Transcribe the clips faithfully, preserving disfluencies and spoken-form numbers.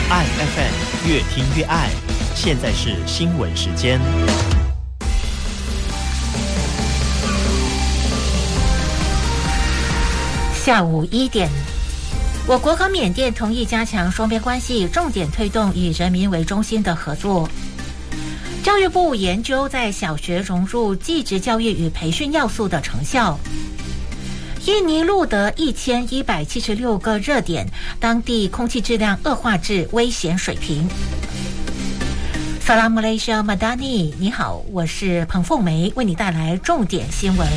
爱 F M 越听越爱。现在是新闻时间。 下午一点，我国和缅甸同意加强双边关系，重点推动以人民为中心的合作。教育部研究在小学融入技职教育与培训要素的成效。印尼录得一千一百七十六个热点，当地空气质量恶化至危险水平。Salam Malaysia Madani， 你好，我是彭凤梅，为你带来重点新闻。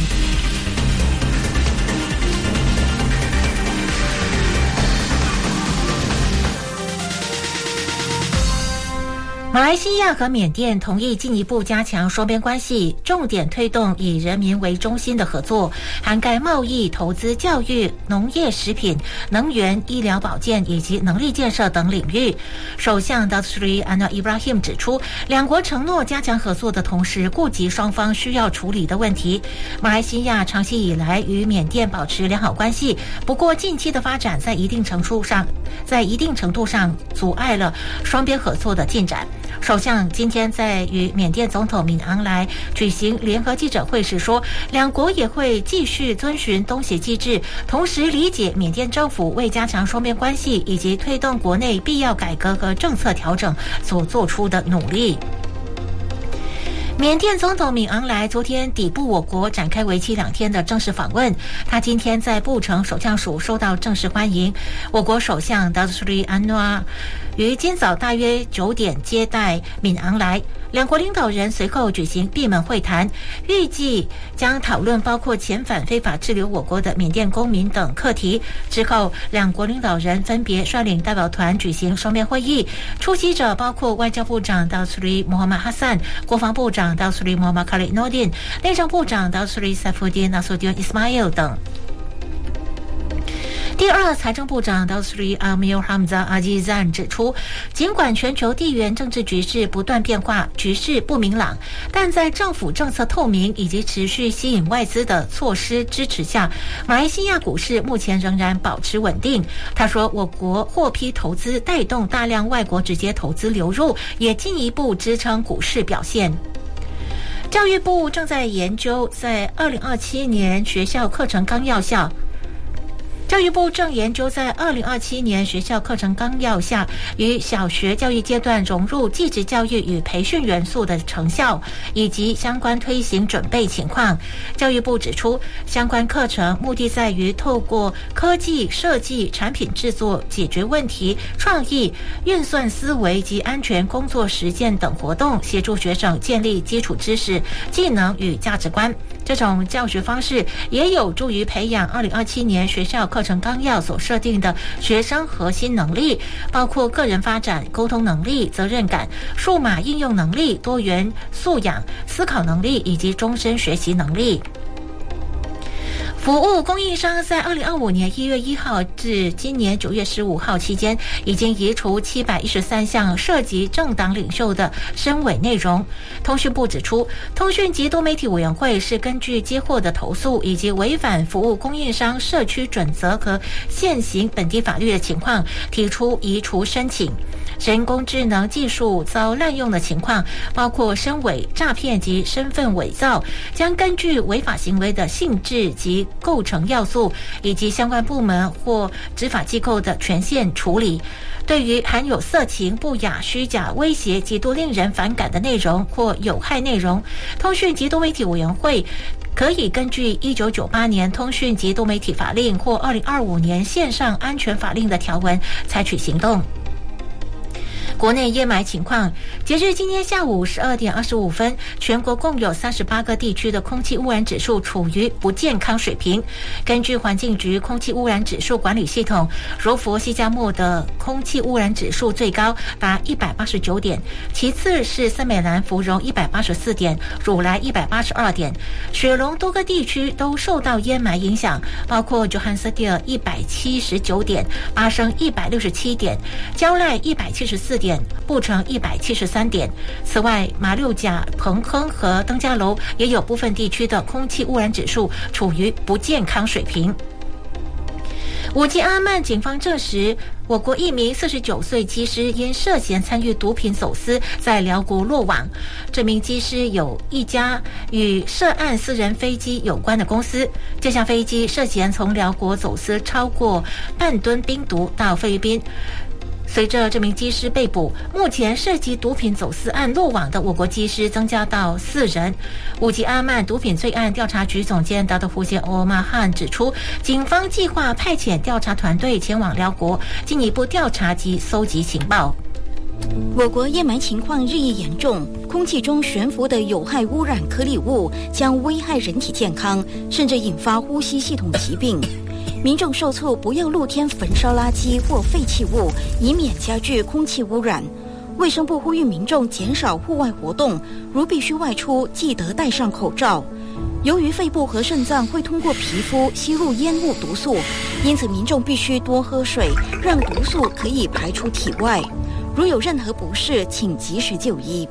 马来西亚和缅甸同意进一步加强双边关系，重点推动以人民为中心的合作，涵盖贸易、投资、教育、农业、食品、能源、医疗保健以及能力建设等领域。首相 Datuk Seri Anwar Ibrahim 指出，两国承诺加强合作的同时，顾及双方需要处理的问题。马来西亚长期以来与缅甸保持良好关系，不过近期的发展在一定程度上，在一定程度上阻碍了双边合作的进展。首相今天在与缅甸总统敏昂莱举行联合记者会时说，两国也会继续遵循东协机制，同时理解缅甸政府为加强双边关系以及推动国内必要改革和政策调整所做出的努力。缅甸总统敏昂莱昨天抵埗我国，展开为期两天的正式访问。他今天在布城首相署受到正式欢迎。我国首相 Datuk Seri Anwar 于今早大约九点接待敏昂莱，两国领导人随后举行闭门会谈，预计将讨论包括遣返非法滞留我国的缅甸公民等课题。之后，两国领导人分别率领代表团举行双边会议，出席者包括外交部长 Datuk Seri Mohamad Hassan、国防部长 Datuk Seri Muhammad Khalid Nordin、内政部长 Datuk Seri Saifuddin Nasruddin Ismail 等。第二财政部长 Datuk Seri Amir Hamzah Azizan 指出，尽管全球地缘政治局势不断变化，局势不明朗，但在政府政策透明以及持续吸引外资的措施支持下，马来西亚股市目前仍然保持稳定。他说，我国获批投资带动大量外国直接投资流入，也进一步支撑股市表现。教育部正在研究在二零二七年学校课程纲要下教育部正研究在二零二七年学校课程纲要下与小学教育阶段融入技职教育与培训元素的成效，以及相关推行准备情况。教育部指出，相关课程目的在于透过科技设计、产品制作、解决问题、创意、运算思维及安全工作实践等活动，协助学生建立基础知识、技能与价值观。这种教学方式也有助于培养二零二七年学校课程纲要所设定的学生核心能力，包括个人发展、沟通能力、责任感、数码应用能力、多元素养、思考能力以及终身学习能力。服务供应商在二零二五年一月一号至今年九月十五号期间，已经移除七百一十三项涉及政党领袖的深伪内容。通讯部指出，通讯及多媒体委员会是根据接获的投诉以及违反服务供应商社区准则和现行本地法律的情况，提出移除申请。人工智能技术遭滥用的情况，包括深伪、诈骗及身份伪造，将根据违法行为的性质及构成要素以及相关部门或执法机构的权限处理。对于含有色情、不雅、虚假、威胁、极度令人反感的内容或有害内容，通讯及多媒体委员会可以根据一九九八年通讯及多媒体法令或二零二五年线上安全法令的条文采取行动。国内烟霾情况，截至今天下午十二点二十五分，全国共有三十八个地区的空气污染指数处于不健康水平。根据环境局空气污染指数管理系统，柔佛西嘉木的空气污染指数最高达一百八十九点，其次是森美兰芙蓉一百八十四点，汝来一百八十二点。雪隆多个地区都受到烟霾影响，包括 Johannesburg 一百七十九点，巴生一百六十七点，蕉赖一百七十四点，布城一百七十三点。此外，马六甲、彭亨和登嘉楼也有部分地区的空气污染指数处于不健康水平。 五吉阿曼警方证实，我国一名四十九岁机师因涉嫌参与毒品走私，在辽国落网。这名机师有一家与涉案私人飞机有关的公司，这架飞机涉嫌从辽国走私超过半吨冰毒到菲律宾。随着这名机师被捕，目前涉及毒品走私案落网的我国机师增加到四人。五吉阿曼毒品罪案调查局总监达德胡谢欧马汉指出，警方计划派遣调查团队前往辽国，进一步调查及搜集情报。 我国烟霾情况日益严重，空气中悬浮的有害污染颗粒物将危害人体健康，甚至引发呼吸系统疾病。民众受促不要露天焚烧垃圾或废弃物，以免加剧空气污染。卫生部呼吁民众减少户外活动，如必须外出，记得戴上口罩。由于肺部和肾脏会通过皮肤吸入烟雾毒素，因此民众必须多喝水，让毒素可以排出体外。如有任何不适，请及时就医。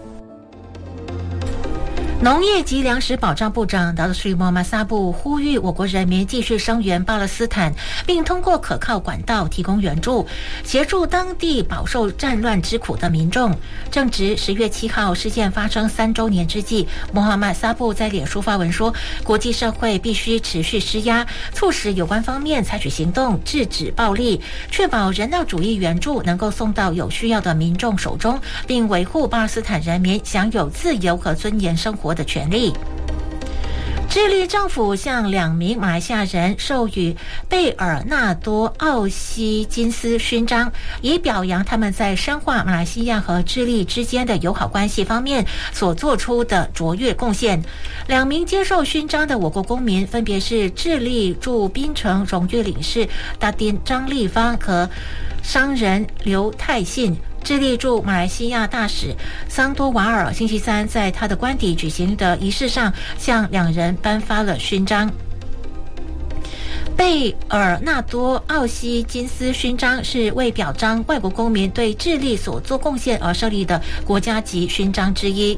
农业及粮食保障部长达德斯里莫马萨布呼吁我国人民继续声援巴勒斯坦，并通过可靠管道提供援助，协助当地饱受战乱之苦的民众。正值十月七号事件发生三周年之际，莫哈迈萨布在脸书发文说，国际社会必须持续施压，促使有关方面采取行动，制止暴力，确保人道主义援助能够送到有需要的民众手中，并维护巴勒斯坦人民享有自由和尊严生活的权利。智利政府向两名马来西亚人授予贝尔纳多奥西金斯勋章，以表扬他们在深化马来西亚和智利之间的友好关系方面所做出的卓越贡献。两名接受勋章的我国公民分别是智利驻槟城荣誉领事达丁张立芳和商人刘泰信。智利驻马来西亚大使桑多瓦尔星期三在他的官邸举行的仪式上，向两人颁发了勋章。贝尔纳多奥西金斯勋章是为表彰外国公民对智利所做贡献而设立的国家级勋章之一。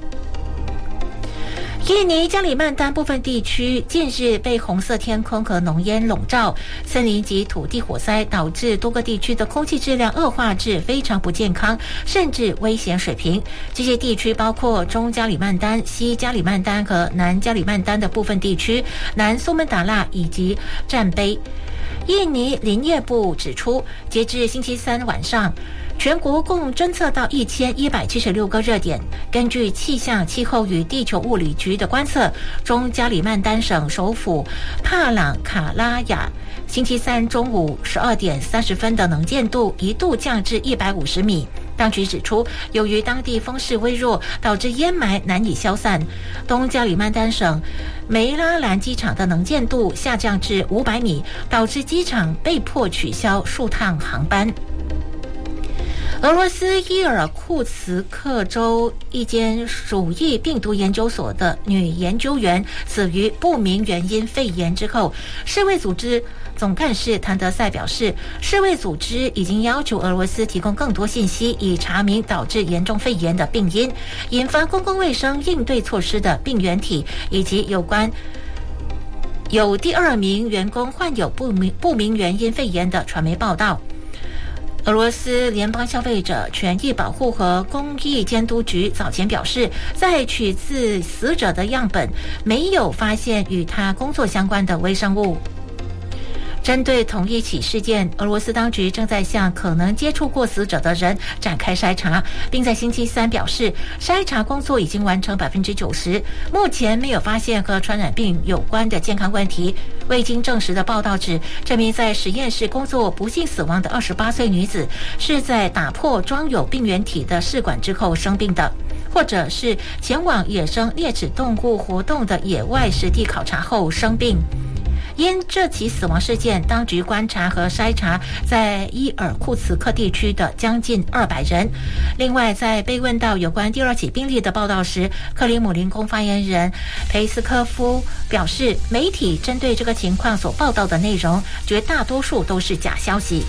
印尼加里曼丹部分地区近日被红色天空和浓烟笼罩，森林及土地火灾导致多个地区的空气质量恶化至非常不健康甚至危险水平。这些地区包括中加里曼丹、西加里曼丹和南加里曼丹的部分地区、南苏门答腊以及占碑。印尼林业部指出，截至星期三晚上，全国共侦测到一千一百七十六个热点。根据气象、气候与地球物理局的观测，中加里曼丹省首府帕朗卡拉雅星期三中午十二点三十分的能见度一度降至一百五十米。当局指出，由于当地风势微弱，导致烟霾难以消散。东加里曼丹省梅拉兰机场的能见度下降至五百米，导致机场被迫取消数趟航班。俄罗斯伊尔库茨克州一间鼠疫病毒研究所的女研究员死于不明原因肺炎之后，世卫组织总干事谭德赛表示，世卫组织已经要求俄罗斯提供更多信息，以查明导致严重肺炎的病因、引发公共卫生应对措施的病原体，以及有关有第二名员工患有不明不明原因肺炎的传媒报道。俄罗斯联邦消费者权益保护和公益监督局早前表示，在取自死者的样本没有发现与他工作相关的微生物。针对同一起事件，俄罗斯当局正在向可能接触过死者的人展开筛查，并在星期三表示，筛查工作已经完成百分之九十，目前没有发现和传染病有关的健康问题。未经证实的报道指，这名在实验室工作不幸死亡的二十八岁女子是在打破装有病原体的试管之后生病的，或者是前往野生啮齿动物活动的野外实地考察后生病。因这起死亡事件，当局观察和筛查在伊尔库茨克地区的将近二百人。另外，在被问到有关第二起病例的报道时，克里姆林宫发言人佩斯科夫表示，媒体针对这个情况所报道的内容，绝大多数都是假消息。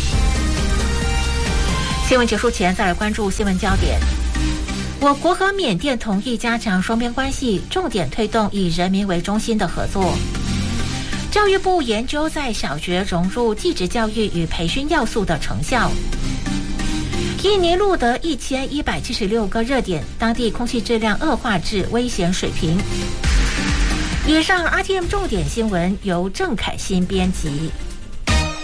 新闻结束前，再来关注新闻焦点。我国和缅甸同意加强双边关系，重点推动以人民为中心的合作。 教育部研究在小学融入技职教育与培训要素的成效。印尼录得一千一百七十六个热点，当地空气质量恶化至危险水平。以上 R T M 重点新闻由郑凯欣编辑。